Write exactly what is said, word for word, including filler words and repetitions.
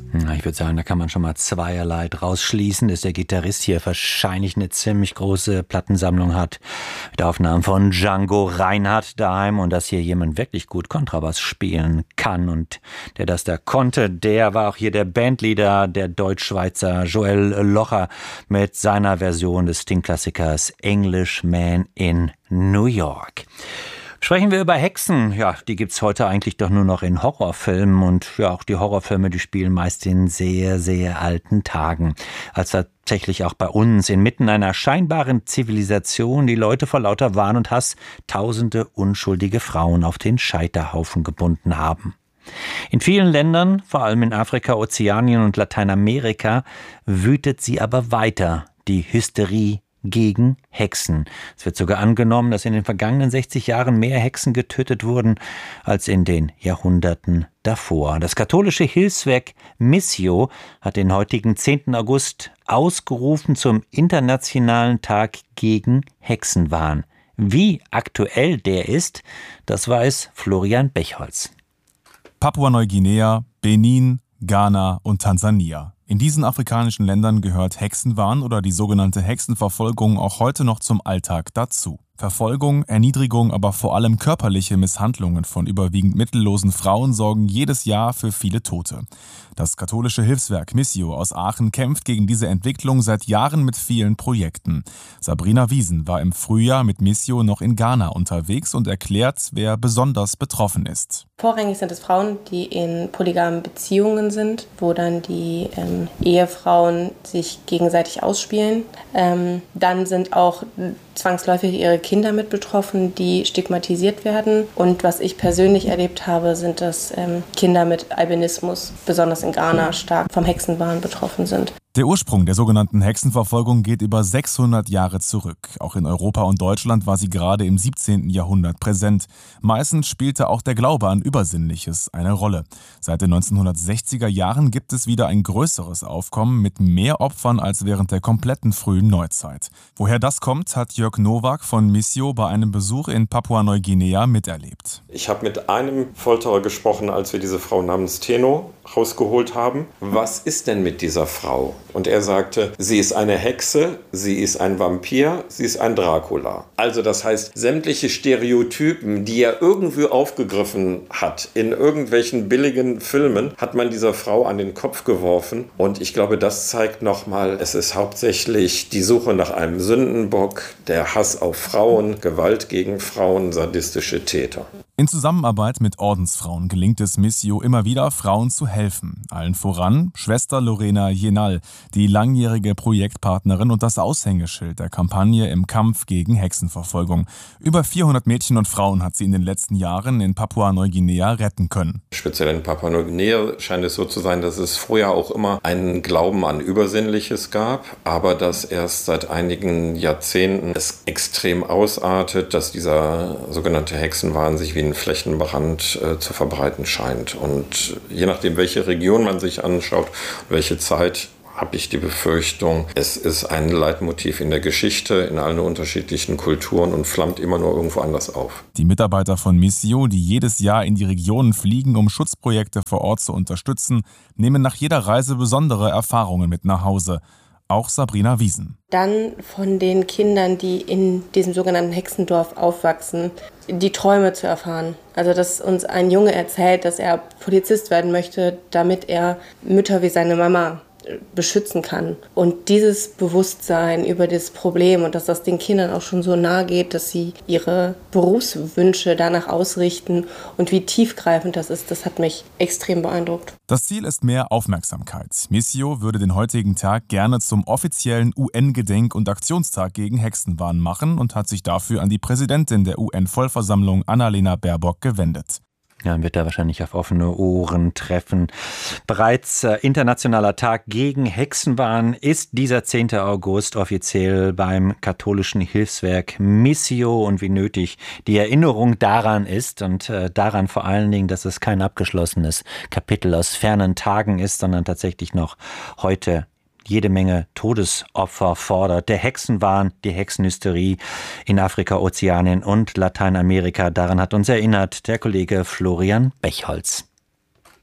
Na, ich würde sagen, da kann man schon mal zweierlei draus schließen, dass der Gitarrist hier wahrscheinlich eine ziemlich große Plattensammlung hat mit Aufnahmen von Django Reinhardt daheim und dass hier jemand wirklich gut Kontrabass spielen kann und der das da konnte, der war auch hier der Bandleader, der Deutschschweizer Joel Locher mit seiner Version des Sting-Klassikers Englishman in New York. Sprechen wir über Hexen. Ja, die gibt's heute eigentlich doch nur noch in Horrorfilmen und ja, auch die Horrorfilme, die spielen meist in sehr, sehr alten Tagen. Als tatsächlich auch bei uns inmitten einer scheinbaren Zivilisation die Leute vor lauter Wahn und Hass tausende unschuldige Frauen auf den Scheiterhaufen gebunden haben. In vielen Ländern, vor allem in Afrika, Ozeanien und Lateinamerika, wütet sie aber weiter, die Hysterie gegen Hexen. Es wird sogar angenommen, dass in den vergangenen sechzig Jahren mehr Hexen getötet wurden als in den Jahrhunderten davor. Das katholische Hilfswerk Missio hat den heutigen zehnten August ausgerufen zum Internationalen Tag gegen Hexenwahn. Wie aktuell der ist, das weiß Florian Bechholz. Papua-Neuguinea, Benin, Ghana und Tansania. In diesen afrikanischen Ländern gehört Hexenwahn oder die sogenannte Hexenverfolgung auch heute noch zum Alltag dazu. Verfolgung, Erniedrigung, aber vor allem körperliche Misshandlungen von überwiegend mittellosen Frauen sorgen jedes Jahr für viele Tote. Das katholische Hilfswerk Missio aus Aachen kämpft gegen diese Entwicklung seit Jahren mit vielen Projekten. Sabrina Wiesen war im Frühjahr mit Missio noch in Ghana unterwegs und erklärt, wer besonders betroffen ist. Vorrangig sind es Frauen, die in polygamen Beziehungen sind, wo dann die ähm, Ehefrauen sich gegenseitig ausspielen. Ähm, dann sind auch zwangsläufig ihre Kinder mit betroffen, die stigmatisiert werden. Und was ich persönlich erlebt habe, sind, dass ähm, Kinder mit Albinismus, besonders in Ghana, stark vom Hexenwahn betroffen sind. Der Ursprung der sogenannten Hexenverfolgung geht über sechshundert Jahre zurück. Auch in Europa und Deutschland war sie gerade im siebzehnten Jahrhundert präsent. Meistens spielte auch der Glaube an Übersinnliches eine Rolle. Seit den neunzehnhundertsechziger Jahren gibt es wieder ein größeres Aufkommen mit mehr Opfern als während der kompletten frühen Neuzeit. Woher das kommt, hat Jörg Nowak von Missio bei einem Besuch in Papua-Neuguinea miterlebt. Ich habe mit einem Folterer gesprochen, als wir diese Frau namens Teno rausgeholt haben. Was ist denn mit dieser Frau? Und er sagte, sie ist eine Hexe, sie ist ein Vampir, sie ist ein Dracula. Also das heißt, sämtliche Stereotypen, die er irgendwie aufgegriffen hat, in irgendwelchen billigen Filmen, hat man dieser Frau an den Kopf geworfen. Und ich glaube, das zeigt nochmal, es ist hauptsächlich die Suche nach einem Sündenbock, der Hass auf Frauen, Gewalt gegen Frauen, sadistische Täter. In Zusammenarbeit mit Ordensfrauen gelingt es Missio immer wieder, Frauen zu helfen. Allen voran Schwester Lorena Jenal, die langjährige Projektpartnerin und das Aushängeschild der Kampagne im Kampf gegen Hexenverfolgung. Über vierhundert Mädchen und Frauen hat sie in den letzten Jahren in Papua-Neuguinea retten können. Speziell in Papua-Neuguinea scheint es so zu sein, dass es früher auch immer einen Glauben an Übersinnliches gab, aber dass erst seit einigen Jahrzehnten es extrem ausartet, dass dieser sogenannte Hexenwahn sich wie ein Flächenbrand äh, zu verbreiten scheint. Und je nachdem, welche Region man sich anschaut, welche Zeit, habe ich die Befürchtung, es ist ein Leitmotiv in der Geschichte, in allen unterschiedlichen Kulturen und flammt immer nur irgendwo anders auf. Die Mitarbeiter von Missio, die jedes Jahr in die Regionen fliegen, um Schutzprojekte vor Ort zu unterstützen, nehmen nach jeder Reise besondere Erfahrungen mit nach Hause. Auch Sabrina Wiesen. Dann von den Kindern, die in diesem sogenannten Hexendorf aufwachsen, die Träume zu erfahren. Also dass uns ein Junge erzählt, dass er Polizist werden möchte, damit er Mütter wie seine Mama beschützen kann. Und dieses Bewusstsein über das Problem und dass das den Kindern auch schon so nahe geht, dass sie ihre Berufswünsche danach ausrichten und wie tiefgreifend das ist, das hat mich extrem beeindruckt. Das Ziel ist mehr Aufmerksamkeit. Missio würde den heutigen Tag gerne zum offiziellen U N-Gedenk- und Aktionstag gegen Hexenwahn machen und hat sich dafür an die Präsidentin der U N-Vollversammlung Annalena Baerbock gewendet. Ja, wird da wahrscheinlich auf offene Ohren treffen. Bereits äh, internationaler Tag gegen Hexenwahn ist dieser zehnten August offiziell beim katholischen Hilfswerk Missio und wie nötig die Erinnerung daran ist und äh, daran vor allen Dingen, dass es kein abgeschlossenes Kapitel aus fernen Tagen ist, sondern tatsächlich noch heute jede Menge Todesopfer fordert. Der Hexenwahn, die Hexenhysterie in Afrika, Ozeanien und Lateinamerika. Daran hat uns erinnert der Kollege Florian Bechholz.